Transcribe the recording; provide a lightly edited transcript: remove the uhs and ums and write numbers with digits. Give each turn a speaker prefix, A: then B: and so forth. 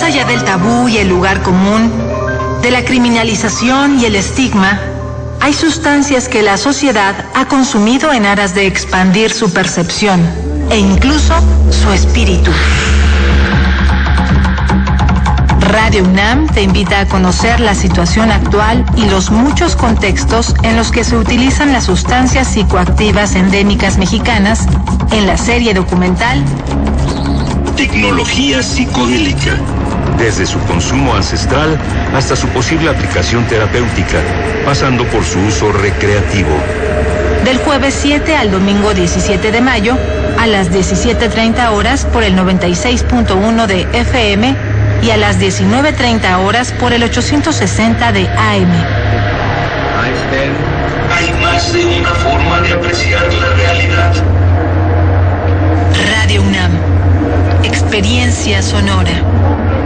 A: allá del tabú y el lugar común, de la criminalización y el estigma, hay sustancias que la sociedad ha consumido en aras de expandir su percepción e incluso su espíritu. Radio UNAM te invita a conocer la situación actual y los muchos contextos en los que se utilizan las sustancias psicoactivas endémicas mexicanas en la serie documental
B: Tecnología psicodélica. Desde su consumo ancestral hasta su posible aplicación terapéutica, pasando por su uso recreativo.
A: Del jueves 7 al domingo 17 de mayo, a las 17:30 horas por el 96.1 de FM y a las 19:30 horas por el 860 de AM.
B: Hay más de una forma de apreciar la realidad.
A: Radio UNAM. Experiencia sonora.